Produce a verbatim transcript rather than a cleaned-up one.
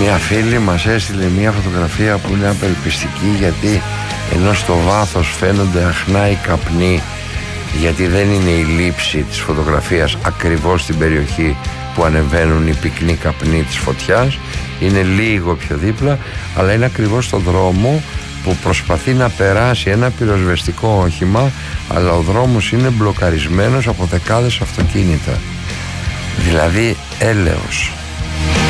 Μια φίλη μας έστειλε μια φωτογραφία που είναι απελπιστική, γιατί ενώ στο βάθος φαίνονται αχνά οι καπνοί, γιατί δεν είναι η λήψη της φωτογραφίας ακριβώς στην περιοχή που ανεβαίνουν οι πυκνοί καπνοί της φωτιάς, είναι λίγο πιο δίπλα, αλλά είναι ακριβώς στο δρόμο που προσπαθεί να περάσει ένα πυροσβεστικό όχημα, αλλά ο δρόμος είναι μπλοκαρισμένος από δεκάδες αυτοκίνητα. Δηλαδή έλεος.